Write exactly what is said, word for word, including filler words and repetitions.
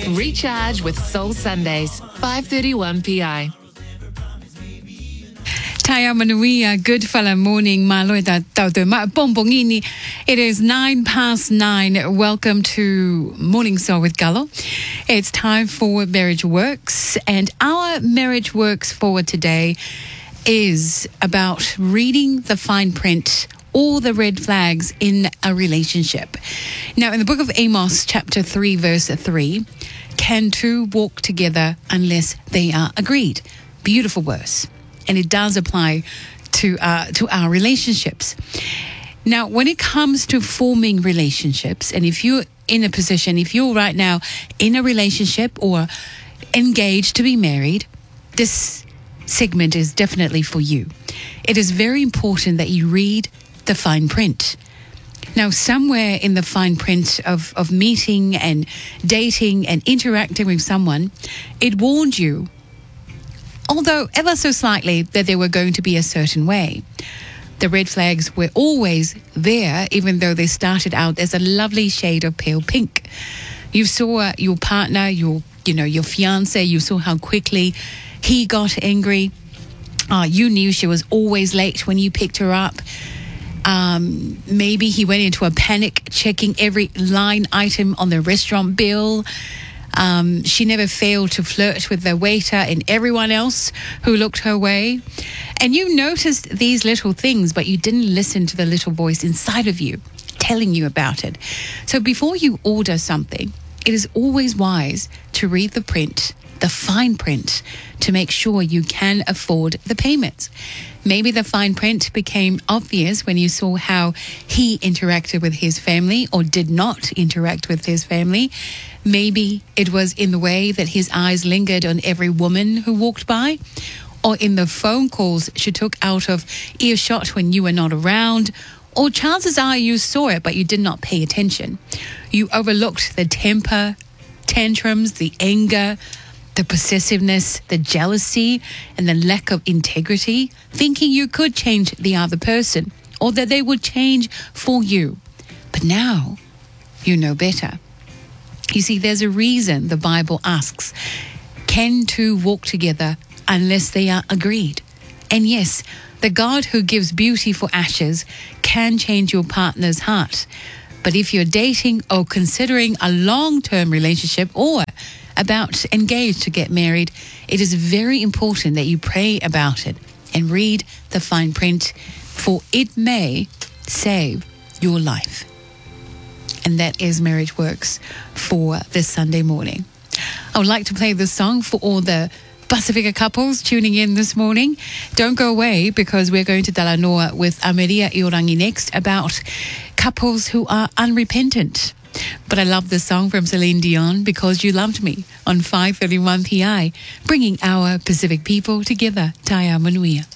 Recharge with Soul Sundays, five thirty-one P I. Taya Manuia, good fella morning, Maloida Tautoma Bombongini. It is nine past nine. Welcome to Morning Soul with Gallo. It's time for Marriage Works, and our Marriage Works for today is about reading the fine print, all the red flags in a relationship. Now, in the book of Amos, chapter three, verse three, can two walk together unless they are agreed? Beautiful verse. And it does apply to uh, to our relationships. Now, when it comes to forming relationships, and if you're in a position, if you're right now in a relationship or engaged to be married, this segment is definitely for you. It is very important that you read the fine print. Now, somewhere in the fine print of, of meeting and dating and interacting with someone, it warned you, although ever so slightly, that they were going to be a certain way. The red flags were always there, even though they started out as a lovely shade of pale pink. You saw your partner, your you know, your fiance, you saw how quickly he got angry. Uh, you knew she was always late when you picked her up. Um, maybe he went into a panic, checking every line item on the restaurant bill. Um, she never failed to flirt with the waiter and everyone else who looked her way. And you noticed these little things, but you didn't listen to the little voice inside of you telling you about it. So before you order something, it is always wise to read the print, the fine print, to make sure you can afford the payments. Maybe the fine print became obvious when you saw how he interacted with his family or did not interact with his family. Maybe it was in the way that his eyes lingered on every woman who walked by, or in the phone calls she took out of earshot when you were not around, or chances are you saw it but you did not pay attention. You overlooked the temper, tantrums, the anger, the possessiveness, the jealousy, and the lack of integrity, thinking you could change the other person or that they would change for you. But now you know better. You see, there's a reason the Bible asks, can two walk together unless they are agreed? And yes, the God who gives beauty for ashes can change your partner's heart. But if you're dating or considering a long-term relationship or about engaged to get married, it is very important that you pray about it and read the fine print, for it may save your life. And that is Marriage Works for this Sunday morning. I would like to play this song for all the Pacifica couples tuning in this morning. Don't go away, because we're going to Talanoa with Ameria Iorangi next about couples who are unrepentant. But I love this song from Celine Dion, Because You Loved Me, on five thirty-one P I, bringing our Pacific people together. Taya Manuia.